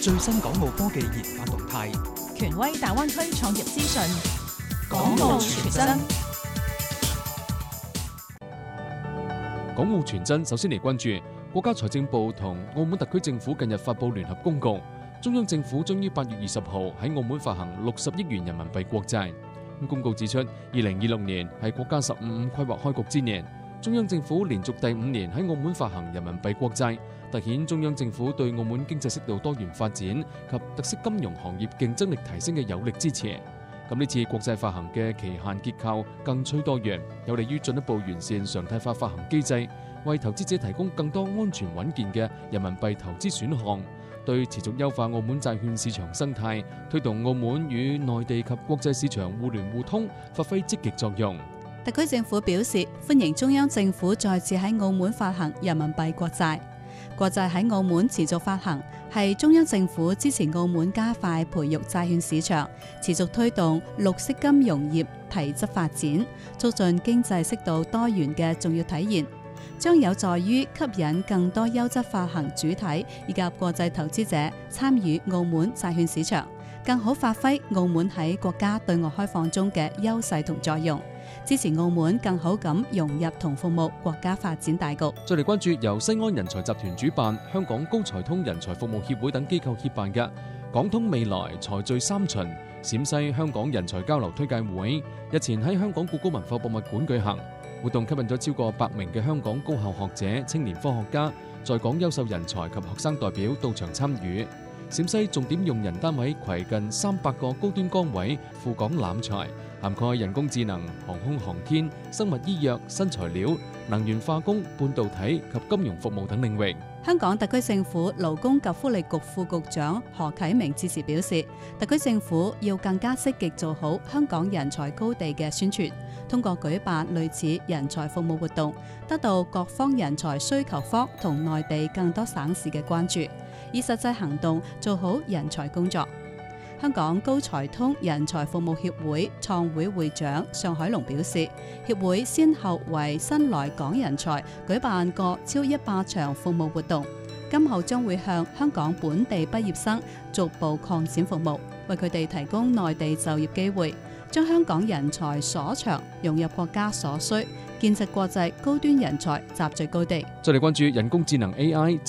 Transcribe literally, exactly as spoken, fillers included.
最新港澳科技研發動態， 權威大灣區創業資訊，港澳全真。 港澳全真，首先嚟關注國家財政部同澳門特區政府近日發布聯合公告，中央政府將於八月二十號喺澳門發行六十億元人民幣國債。公告指出，二零二六年係國家十五五規劃開局之年，中央政府連續第五年喺澳門發行人民幣國債，凸顯中央政府對澳門經濟適度多元發展及特色金融行業競爭力提升嘅有力支持。咁呢次國債發行嘅期限結構更趨多元，有利於進一步完善常態化發行機制，為投資者提供更多安全穩健嘅人民幣投資選項，對持續優化澳門債券市場生態，推動澳門與內地及國際市場互聯互通發揮積極作用。 特區政府表示歡迎中央政府再次喺澳門發行人民幣國債。國債喺澳門持續發行，係中央政府支持澳門加快培育債券市場，持續推動綠色金融業提質發展，促進經濟適度多元嘅重要體現，將有助於吸引更多優質發行主體以及國際投資者參與澳門債券市場，更好發揮澳門喺國家對外開放中嘅優勢同作用，支持澳門更好咁融入同服務國家發展大局。 再嚟關注由西安人才集團主辦、香港高才通人才服務協會等機構協辦嘅港通未來才聚三巡陝西香港人才交流推介會，日前喺香港故宮文化博物館舉行。活動吸引咗超過百名嘅香港高校學者、青年科學家、在港優秀人才及學生代表到場參與。陝西重點用人單位攜近三百個高端崗位赴港攬才，涵蓋人工智能、航空航天、生物醫藥、新材料、能源化工、半導體及金融服務等領域。 香港特區政府勞工及福利局副局長何啟明致辭表示，特區政府要更加積極做好香港人才高地嘅宣傳，通過舉辦類似人才服務活動，得到各方人才需求方同內地更多省市嘅關注，以實際行動做好人才工作。香港高才通人才服務協會創會會長尚海龍表示，協會先後為新來港人才舉辦過超一百場服務活動，今後將會向香港本地畢業生逐步擴展服務，為佢哋提供內地就業機會，將香港人才所長融入國家所需，建設國際高端人才集聚高地。 再嚟關注人工智能 A I。